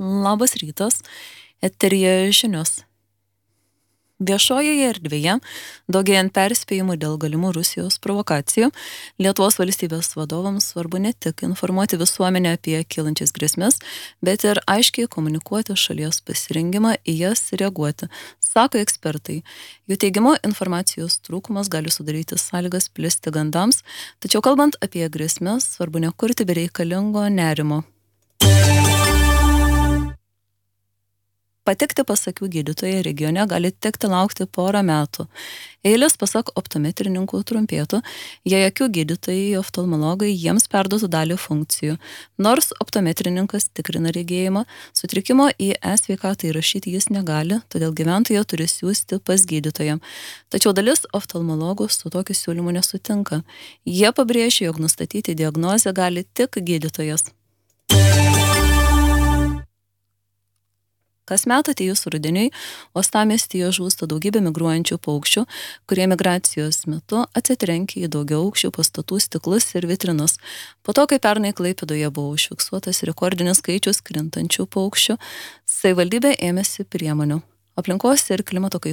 Labas rytas, eteryje žinios. Viešojoje erdvėje, daugėjant perspėjimų dėl galimų Rusijos provokacijų, Lietuvos valstybės vadovams svarbu ne tik informuoti visuomenę apie kylančias grėsmes, bet ir aiškiai komunikuoti šalies pasirengimą į jas reaguoti, sako ekspertai. Jų teigimu, informacijos trūkumas gali sudaryti sąlygas plisti gandams, tačiau kalbant apie grėsmes, svarbu nekurti bereikalingo nerimo. Patekti pas akių gydytoją regione gali tekti laukti porą metų. Eilės pasak optometrininkų trumpėtų, jei akių gydytojai, oftalmologai jiems perduotų dalį funkcijų. Nors optometrininkas tikrina regėjimą, sutrikimo į e-sveikatą įrašyti jis negali, todėl gyventoją turi siųsti pas gydytoją. Tačiau dalis oftalmologų su tokiu siūlymu nesutinka. Jie pabrėžia, jog nustatyti diagnozę gali tik gydytojas. Kasmet atėjus rudeniui, uostamiestyje žūsta daugybė migruojančių paukščių, kurie migracijos metu atsitrenkia į daugiaaukščių pastatų stiklus ir vitrinas. Po to, kai pernai Klaipėdoje buvo užfiksuotas rekordinis skaičius krintančių paukščių, savivaldybė ėmėsi priemonių. Aplinkos ir klimato kaitos